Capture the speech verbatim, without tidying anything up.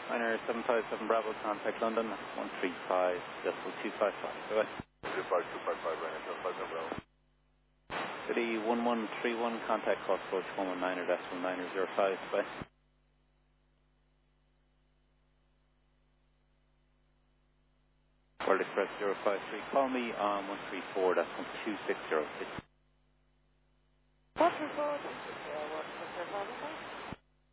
Niner seven five seven Bravo, contact London, one three five, decimal two five five. Bye-bye. two five two five five, Ryanair seven five seven Bravo. City one one three one, contact Cross Coach one one niner, decimal niner zero five. Bye. World Express zero five three, call me on one three four, decimal two six zero six. one three four, two six zero one,